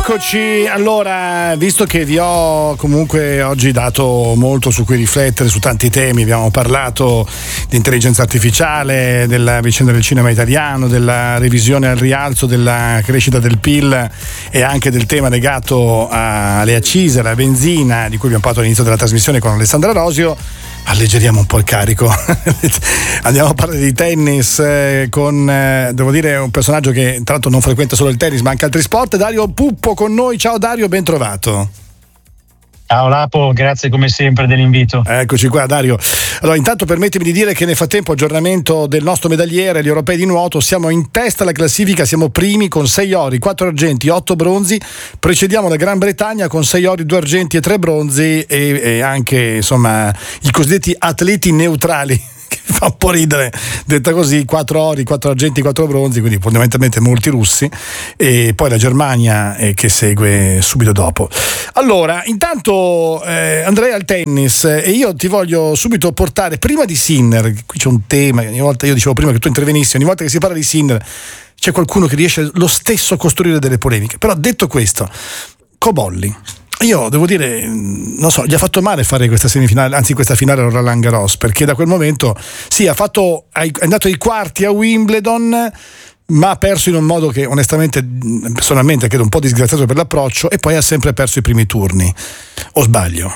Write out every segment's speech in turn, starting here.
Eccoci, allora, visto che vi ho comunque oggi dato molto su cui riflettere, su tanti temi, abbiamo parlato di intelligenza artificiale, della vicenda del cinema italiano, della revisione al rialzo della crescita del PIL e anche del tema legato alle accise, alla benzina, di cui abbiamo parlato all'inizio della trasmissione con Alessandra Rosio. Alleggeriamo un po' il carico. Andiamo a parlare di tennis con, devo dire, un personaggio che tra l'altro non frequenta solo il tennis ma anche altri sport. Dario Puppo con noi. Ciao Dario, ben trovato. Ciao Lapo, grazie come sempre dell'invito. Eccoci qua Dario. Allora intanto permettimi di dire che nel frattempo aggiornamento del nostro medagliere, gli europei di nuoto, siamo in testa alla classifica, siamo primi con 6 ori, 4 argenti, 8 bronzi, precediamo la Gran Bretagna con 6 ori, 2 argenti e 3 bronzi e anche insomma i cosiddetti atleti neutrali, che fa un po' ridere detta così, 4 ori, 4 argenti, 4 bronzi, quindi fondamentalmente molti russi, e poi la Germania che segue subito dopo. Allora, intanto andrei al tennis e io ti voglio subito portare, prima di Sinner, qui c'è un tema, ogni volta io dicevo prima che tu intervenissi, ogni volta che si parla di Sinner c'è qualcuno che riesce lo stesso a costruire delle polemiche, però detto questo, Cobolli, io devo dire, non so, gli ha fatto male fare questa semifinale, anzi questa finale a Roland Garros, perché da quel momento sì, è andato ai quarti a Wimbledon, ma ha perso in un modo che onestamente, personalmente, credo un po' disgraziato per l'approccio, e poi ha sempre perso i primi turni. O sbaglio?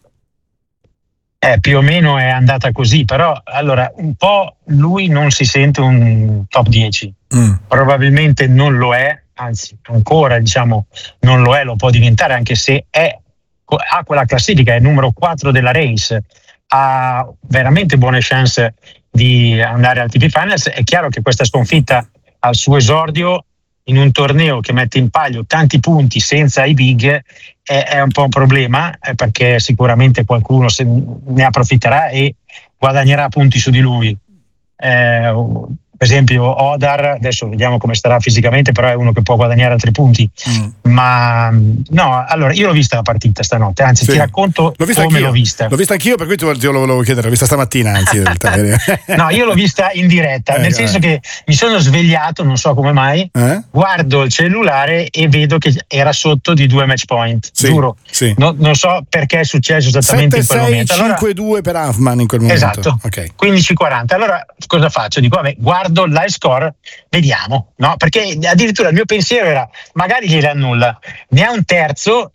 Più o meno è andata così, però allora un po' lui non si sente un top 10, probabilmente non lo è, anzi ancora non lo è, lo può diventare, anche se ha quella classifica, è il numero 4 della race, ha veramente buone chance di andare al TP Finals. È chiaro che questa sconfitta al suo esordio in un torneo che mette in palio tanti punti senza i big è un po' un problema, perché sicuramente qualcuno ne approfitterà e guadagnerà punti su di lui. Per esempio Odar, adesso vediamo come starà fisicamente, però è uno che può guadagnare altri punti. Ma no, allora io l'ho vista la partita stanotte, anzi sì, ti racconto come l'ho vista. L'ho vista anch'io, per cui te lo volevo chiedere, l'ho vista stamattina anzi in realtà. No, io l'ho vista in diretta, nel senso che mi sono svegliato, non so come mai, guardo il cellulare e vedo che era sotto di 2 match point, giuro. Sì. Non so perché è successo esattamente 7, in quel 6, momento. Allora, 5-2 per Huffman in quel momento. Esatto, okay. 15-40. Allora cosa faccio? Dico, vabbè, guardo il live score, vediamo, no? Perché addirittura il mio pensiero era magari gliela annulla, ne ha un terzo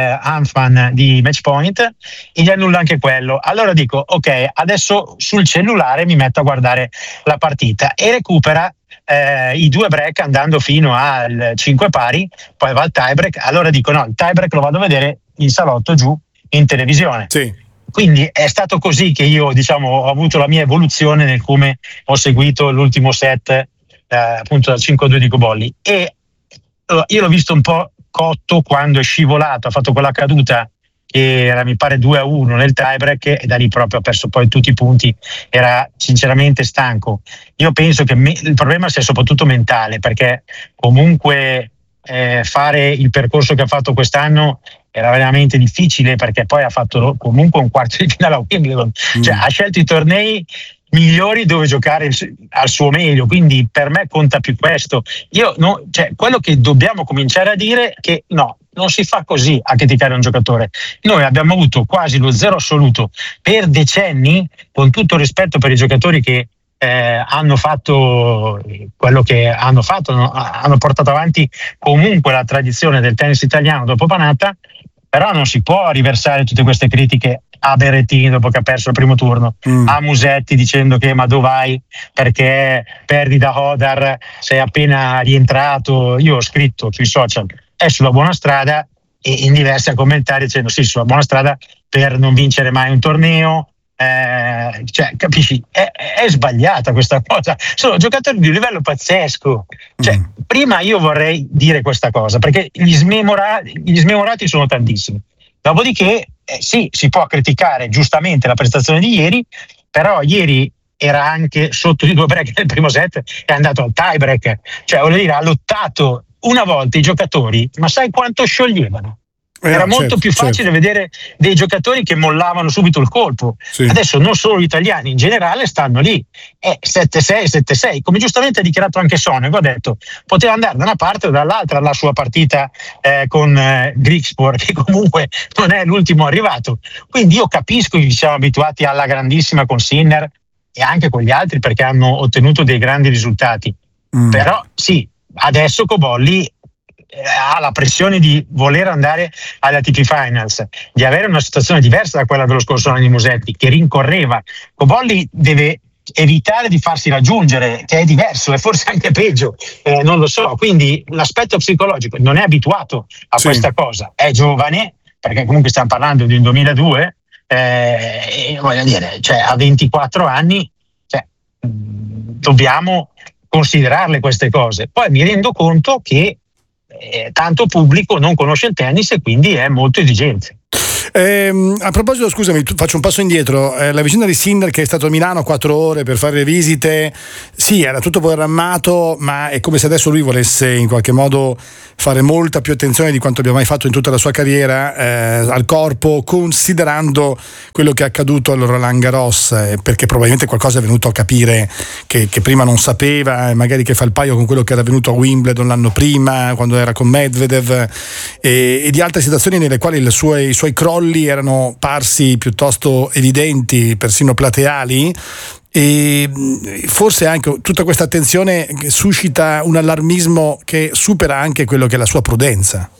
Huffman di match point e gli annulla anche quello. Allora dico, ok, adesso sul cellulare mi metto a guardare la partita e recupera i 2 break andando fino al 5 pari, poi va al tie break. Allora dico, no, il tie break lo vado a vedere in salotto giù in televisione. Sì. Quindi è stato così che io ho avuto la mia evoluzione nel come ho seguito l'ultimo set appunto dal 5-2 di Cobolli, e io l'ho visto un po' cotto quando è scivolato, ha fatto quella caduta che era mi pare 2-1 nel tiebreak e da lì proprio ha perso poi tutti i punti, era sinceramente stanco. Io penso che il problema sia soprattutto mentale, perché comunque fare il percorso che ha fatto quest'anno era veramente difficile, perché poi ha fatto comunque un quarto di finale a Wimbledon, cioè ha scelto i tornei migliori dove giocare al suo meglio, quindi per me conta più questo. Quello che dobbiamo cominciare a dire è che no, non si fa così a criticare un giocatore. Noi abbiamo avuto quasi lo zero assoluto per decenni, con tutto il rispetto per i giocatori che hanno fatto quello che hanno fatto, hanno portato avanti comunque la tradizione del tennis italiano dopo Panatta, però non si può riversare tutte queste critiche a Berrettini dopo che ha perso il primo turno, a Musetti dicendo che ma dove vai perché perdi da Hodar, sei appena rientrato. Io ho scritto sui social è sulla buona strada, e in diversi commentari dicendo sì, sulla buona strada per non vincere mai un torneo. Capisci? È sbagliata questa cosa. Sono giocatori di un livello pazzesco. Prima io vorrei dire questa cosa, perché gli smemorati sono tantissimi. Dopodiché sì, si può criticare giustamente la prestazione di ieri, però ieri era anche sotto di 2 break nel primo set e è andato al tie break. Cioè, voglio dire, ha lottato una volta i giocatori, ma sai quanto scioglievano? Era molto più facile vedere dei giocatori che mollavano subito il colpo. Sì. Adesso non solo gli italiani, in generale stanno lì. 7-6, 7-6. Come giustamente ha dichiarato anche Sonego, ha detto poteva andare da una parte o dall'altra la sua partita con Griekspoor, che comunque non è l'ultimo arrivato. Quindi io capisco che siamo abituati alla grandissima con Sinner e anche con gli altri perché hanno ottenuto dei grandi risultati. Però sì, adesso Cobolli ha la pressione di voler andare alle ATP Finals, di avere una situazione diversa da quella dello scorso anno di Musetti, che rincorreva. Cobolli deve evitare di farsi raggiungere, che è diverso, è forse anche peggio, non lo so. Quindi l'aspetto psicologico, non è abituato a questa cosa, è giovane, perché comunque stiamo parlando di un 2002, e voglio dire, cioè, a 24 anni, cioè, dobbiamo considerarle queste cose. Poi mi rendo conto che tanto pubblico non conosce il tennis e quindi è molto esigente. A proposito, scusami, faccio un passo indietro. La vicenda di Sinner che è stato a Milano 4 ore per fare le visite, sì, era tutto programmato, ma è come se adesso lui volesse in qualche modo fare molta più attenzione di quanto abbia mai fatto in tutta la sua carriera al corpo, considerando quello che è accaduto al Roland Garros, perché probabilmente qualcosa è venuto a capire che prima non sapeva, magari che fa il paio con quello che era venuto a Wimbledon l'anno prima, quando era con Medvedev, e di altre situazioni nelle quali i suoi crolli erano parsi piuttosto evidenti, persino plateali, e forse anche tutta questa attenzione suscita un allarmismo che supera anche quello che è la sua prudenza.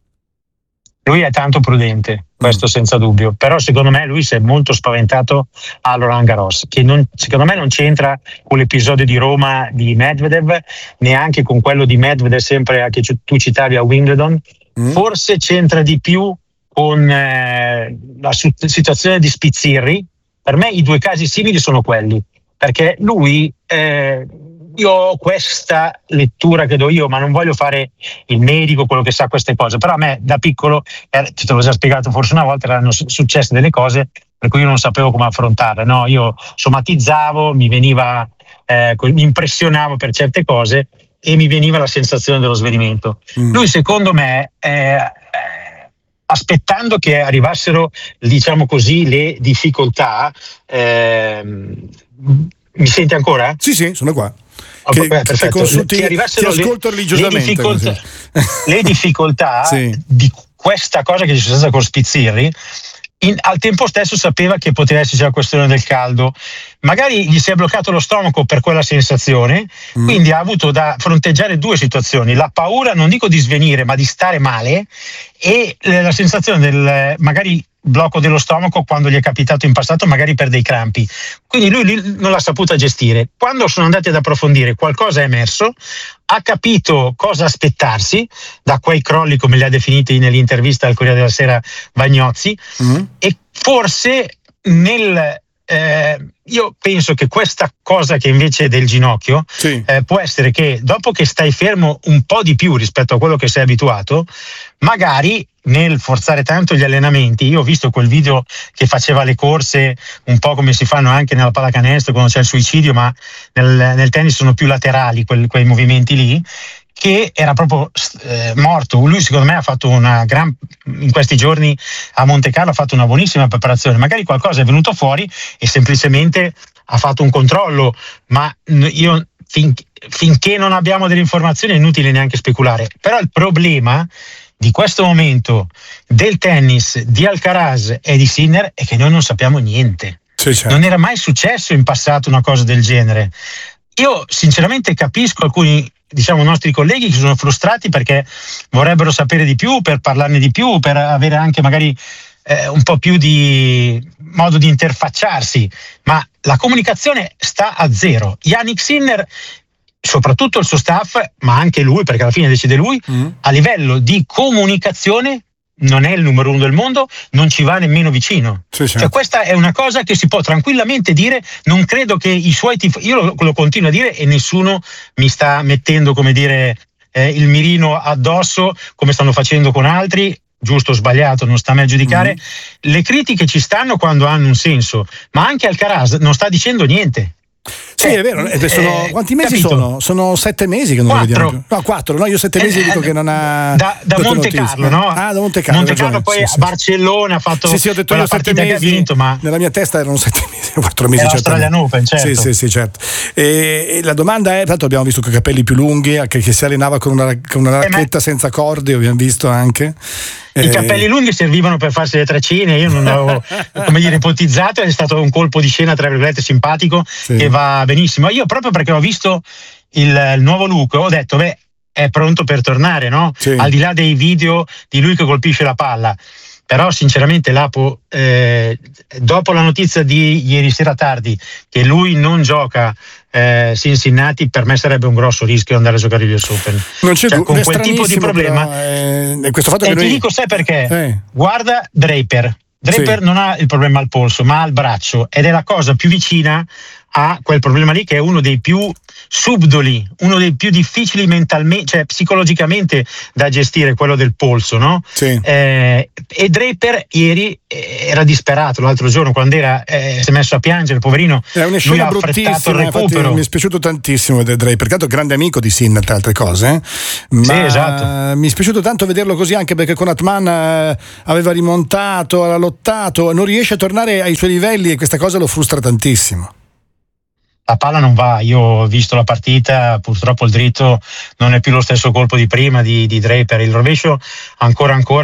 Lui è tanto prudente, questo senza dubbio, però secondo me lui si è molto spaventato a Roland Garros, che secondo me non c'entra con l'episodio di Roma di Medvedev, neanche con quello di Medvedev sempre che tu citavi a Wimbledon. Forse c'entra di più con la situazione di Spizzirri. Per me i due casi simili sono quelli, perché lui, io ho questa lettura che do io, ma non voglio fare il medico, quello che sa queste cose, però a me da piccolo, te l'ho già spiegato forse una volta, erano successe delle cose per cui io non sapevo come affrontarle, no? Io somatizzavo, mi impressionavo per certe cose e mi veniva la sensazione dello svenimento. Lui secondo me aspettando che arrivassero, diciamo così, le difficoltà. Mi senti ancora? Sì, sono qua. Perfetto. Consulti, ti ascolto religiosamente. Le difficoltà sì. Di questa cosa che ci sono stata con Spizzirri, al tempo stesso sapeva che poteva esserci la questione del caldo, magari gli si è bloccato lo stomaco per quella sensazione, quindi ha avuto da fronteggiare due situazioni: la paura, non dico di svenire, ma di stare male, e la sensazione del magari blocco dello stomaco quando gli è capitato in passato magari per dei crampi. Quindi lui non l'ha saputa gestire. Quando sono andati ad approfondire, qualcosa è emerso, ha capito cosa aspettarsi da quei crolli, come li ha definiti nell'intervista al Corriere della Sera Vagnozzi, e forse io penso che questa cosa che invece del ginocchio può essere che dopo che stai fermo un po' di più rispetto a quello che sei abituato, magari nel forzare tanto gli allenamenti. Io ho visto quel video che faceva le corse un po' come si fanno anche nella pallacanestro quando c'è il suicidio, ma nel tennis sono più laterali quei movimenti lì, che era proprio morto. Lui secondo me ha fatto in questi giorni a Monte Carlo ha fatto una buonissima preparazione, magari qualcosa è venuto fuori e semplicemente ha fatto un controllo, ma io finché non abbiamo delle informazioni è inutile neanche speculare. Però il problema di questo momento del tennis di Alcaraz e di Sinner è che noi non sappiamo niente. Sì, certo. Non era mai successo in passato una cosa del genere. Io sinceramente capisco alcuni nostri colleghi che sono frustrati perché vorrebbero sapere di più, per parlarne di più, per avere anche magari un po' più di modo di interfacciarsi, ma la comunicazione sta a zero. Jannik Sinner, soprattutto il suo staff, ma anche lui, perché alla fine decide lui, a livello di comunicazione non è il numero 1 del mondo, non ci va nemmeno vicino. Sì, certo. Cioè, questa è una cosa che si può tranquillamente dire. Non credo che i suoi io lo continuo a dire e nessuno mi sta mettendo, come dire, il mirino addosso come stanno facendo con altri. Giusto o sbagliato, non sta a me a giudicare. Le critiche ci stanno quando hanno un senso, ma anche Alcaraz non sta dicendo niente. Sì, è vero. Quanti mesi sono? Sono 7 mesi che non lo vediamo. No, 4. No, io 7 mesi dico che non ha. Da Monte Carlo, no? Ah, da Monte Carlo. Monte Carlo, poi a Barcellona ha fatto. Sì, ho detto io 7 mesi. Che ha vinto, ma nella mia testa erano 7 mesi, 4 mesi. L'Australian Open, certo. Sì, certo. E la domanda è: tanto abbiamo visto con i capelli più lunghi, che si allenava con una racchetta senza corde, abbiamo visto anche. I capelli lunghi servivano per farsi le treccine, io non l'avevo ipotizzato, è stato un colpo di scena tra virgolette simpatico, che va benissimo. Io proprio perché ho visto il nuovo look ho detto è pronto per tornare, no? Sì. Al di là dei video di lui che colpisce la palla, però sinceramente Lapo, dopo la notizia di ieri sera tardi che lui non gioca Cincinnati, per me sarebbe un grosso rischio andare a giocare l'US Open. Non c'è con quel tipo di problema, questo fatto ti dico sai perché? Guarda Draper non ha il problema al polso ma al braccio, ed è la cosa più vicina a quel problema lì, che è uno dei più subdoli, uno dei più difficili mentalmente, cioè psicologicamente da gestire, quello del polso, no? Sì. E Draper ieri era disperato l'altro giorno quando si è messo a piangere, poverino. È una scena bruttissima, infatti mi è piaciuto tantissimo vedere Draper, tanto grande amico di Sinner tra altre cose, ma sì, esatto. Mi è piaciuto tanto vederlo così, anche perché con Atman aveva rimontato, aveva lottato, non riesce a tornare ai suoi livelli e questa cosa lo frustra tantissimo. La palla non va, io ho visto la partita, purtroppo il dritto non è più lo stesso colpo di prima di Draper, il rovescio ancora